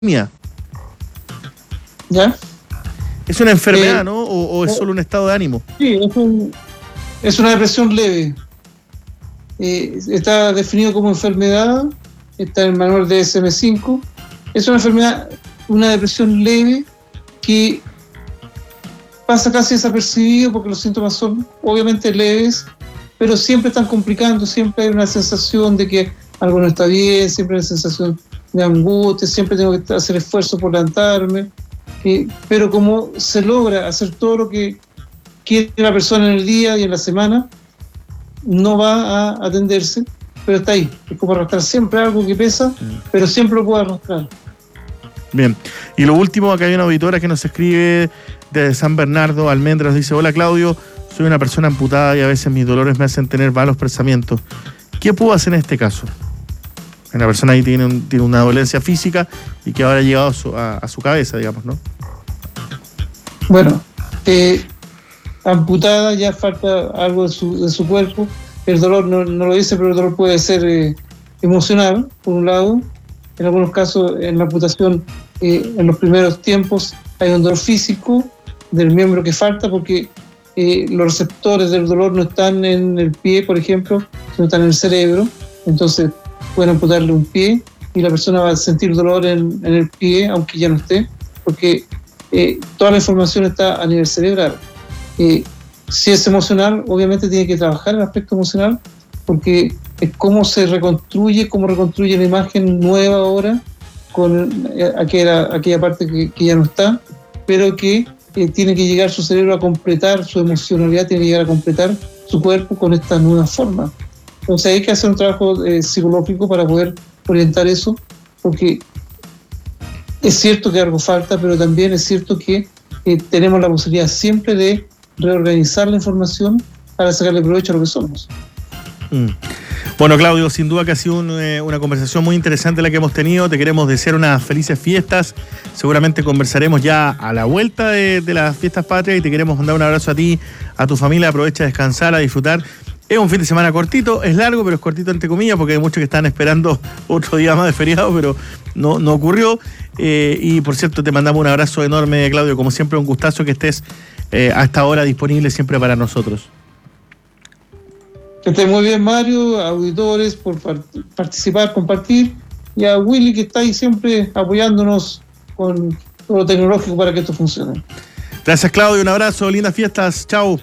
¿Ya? ¿Es una enfermedad, no? ¿O es solo un estado de ánimo? Sí, es una depresión leve. Está definido como enfermedad, está en el manual de DSM-5. Es una enfermedad, una depresión leve que pasa casi desapercibido porque los síntomas son obviamente leves, pero siempre están complicando, siempre hay una sensación de que algo no está bien, siempre hay una sensación de angustia, siempre tengo que hacer esfuerzo por levantarme, pero como se logra hacer todo lo que quiere la persona en el día y en la semana, no va a atenderse, pero está ahí. Es como arrastrar siempre algo que pesa, pero siempre lo puede arrastrar. Bien. Y lo último, acá hay una auditora que nos escribe desde San Bernardo, Almendras, dice: hola Claudio, soy una persona amputada y a veces mis dolores me hacen tener malos pensamientos. ¿Qué puedo hacer en este caso? Una persona ahí tiene una dolencia física y que ahora ha llegado a su cabeza, digamos, ¿no? Bueno, amputada, ya falta algo de su cuerpo. El dolor no lo dice, pero el dolor puede ser emocional, por un lado. En algunos casos, en la amputación, en los primeros tiempos, hay un dolor físico del miembro que falta porque los receptores del dolor no están en el pie, por ejemplo, sino están en el cerebro. Entonces, pueden amputarle un pie y la persona va a sentir dolor en el pie, aunque ya no esté, porque toda la información está a nivel cerebral. Si es emocional, obviamente tiene que trabajar el aspecto emocional, porque es cómo reconstruye la imagen nueva ahora con aquella parte que ya no está, pero que tiene que llegar su cerebro a completar su emocionalidad, tiene que llegar a completar su cuerpo con esta nueva forma. Entonces hay que hacer un trabajo psicológico para poder orientar eso, porque es cierto que algo falta, pero también es cierto que tenemos la posibilidad siempre de reorganizar la información para sacarle provecho a lo que somos. Bueno, Claudio, sin duda que ha sido una conversación muy interesante la que hemos tenido. Te queremos desear unas felices fiestas. Seguramente conversaremos ya a la vuelta de las fiestas patrias y te queremos mandar un abrazo a ti, a tu familia. Aprovecha a descansar, a disfrutar. Es un fin de semana cortito, es largo, pero es cortito entre comillas, porque hay muchos que están esperando otro día más de feriado, pero no ocurrió. Y por cierto, te mandamos un abrazo enorme, Claudio. Como siempre, un gustazo que estés a esta hora disponible siempre para nosotros. Que esté muy bien, Mario, auditores, por participar, compartir, y a Willy, que está ahí siempre apoyándonos con todo lo tecnológico para que esto funcione. Gracias, Claudio, un abrazo, lindas fiestas, chao.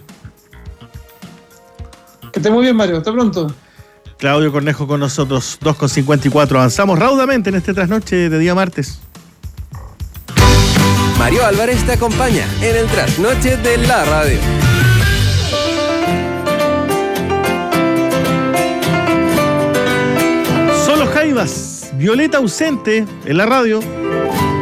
Que esté muy bien, Mario, hasta pronto. Claudio Cornejo con nosotros, 2:54, avanzamos raudamente en este trasnoche de día martes. Mario Álvarez te acompaña en el trasnoche de la radio. Jaivas, Violeta ausente en la radio.